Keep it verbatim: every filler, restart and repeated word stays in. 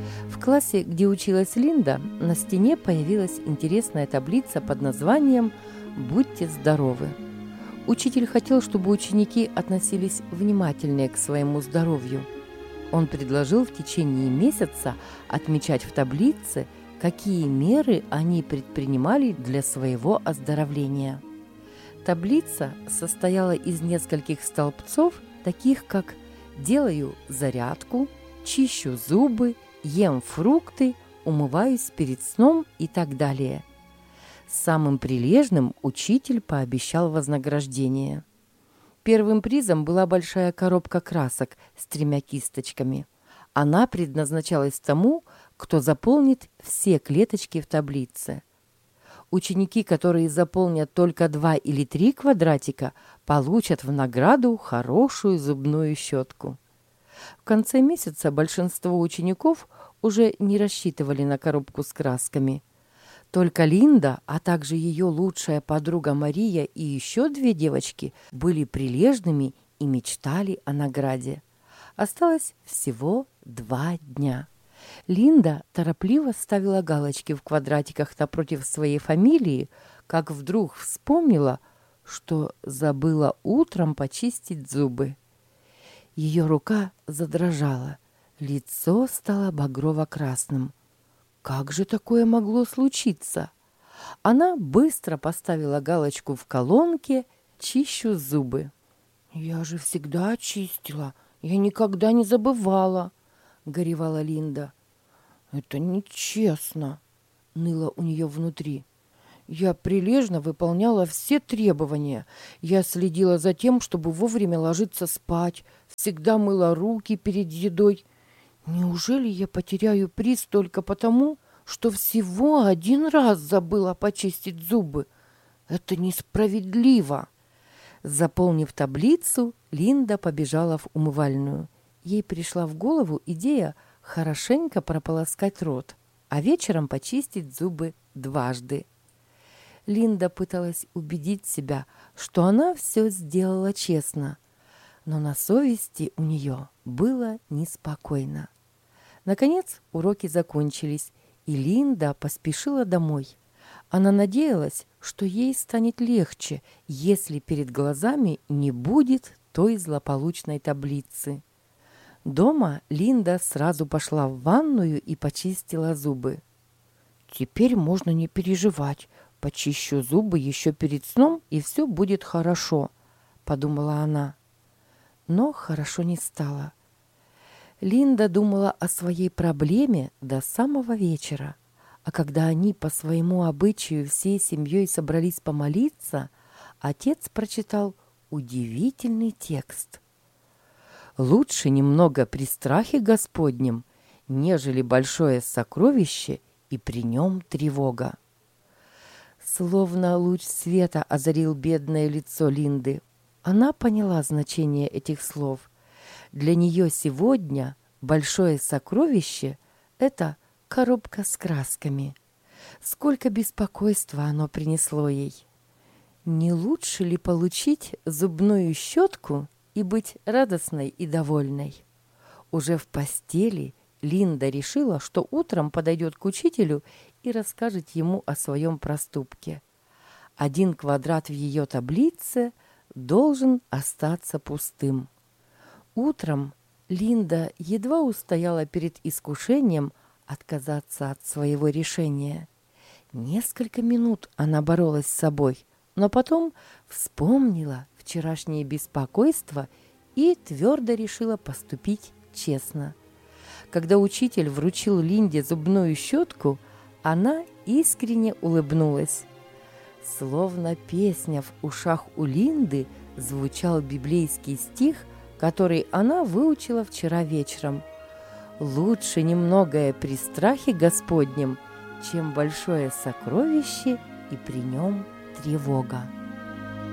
В классе, где училась Линда, на стене появилась интересная таблица под названием «Будьте здоровы». Учитель хотел, чтобы ученики относились внимательнее к своему здоровью. Он предложил в течение месяца отмечать в таблице, какие меры они предпринимали для своего оздоровления. Таблица состояла из нескольких столбцов, таких как «делаю зарядку», «чищу зубы», «ем фрукты», «умываюсь перед сном» и так далее. Самым прилежным учитель пообещал вознаграждение. Первым призом была большая коробка красок с тремя кисточками. Она предназначалась тому, кто заполнит все клеточки в таблице. Ученики, которые заполнят только два или три квадратика, получат в награду хорошую зубную щетку. В конце месяца большинство учеников уже не рассчитывали на коробку с красками. Только Линда, а также ее лучшая подруга Мария и еще две девочки были прилежными и мечтали о награде. Осталось всего два дня. Линда торопливо ставила галочки в квадратиках напротив своей фамилии, как вдруг вспомнила, что забыла утром почистить зубы. Ее рука задрожала, лицо стало багрово-красным. Как же такое могло случиться? Она быстро поставила галочку в колонке «Чищу зубы». «Я же всегда чистила, я никогда не забывала», — горевала Линда. «Это нечестно», — ныло у нее внутри. «Я прилежно выполняла все требования. Я следила за тем, чтобы вовремя ложиться спать, всегда мыла руки перед едой. Неужели я потеряю приз только потому, что всего один раз забыла почистить зубы? Это несправедливо!» Заполнив таблицу, Линда побежала в умывальную. Ей пришла в голову идея хорошенько прополоскать рот, а вечером почистить зубы дважды. Линда пыталась убедить себя, что она все сделала честно, но на совести у нее было неспокойно. Наконец уроки закончились, и Линда поспешила домой. Она надеялась, что ей станет легче, если перед глазами не будет той злополучной таблицы. Дома Линда сразу пошла в ванную и почистила зубы. «Теперь можно не переживать, почищу зубы еще перед сном, и все будет хорошо», — подумала она. Но хорошо не стало. Линда думала о своей проблеме до самого вечера, а когда они по своему обычаю всей семьей собрались помолиться, отец прочитал удивительный текст. «Лучше немного при страхе Господнем, нежели большое сокровище, и при нем тревога». Словно луч света озарил бедное лицо Линды. Она поняла значение этих слов. Для нее сегодня большое сокровище – это коробка с красками. Сколько беспокойства оно принесло ей. Не лучше ли получить зубную щетку и быть радостной и довольной? Уже в постели Линда решила, что утром подойдет к учителю и расскажет ему о своем проступке. Один квадрат в ее таблице должен остаться пустым. Утром Линда едва устояла перед искушением отказаться от своего решения. Несколько минут она боролась с собой, но потом вспомнила вчерашнее беспокойство и твердо решила поступить честно. Когда учитель вручил Линде зубную щетку, она искренне улыбнулась. Словно песня в ушах у Линды звучал библейский стих, который она выучила вчера вечером. «Лучше немногое при страхе Господнем, чем большое сокровище, и при нем тревога».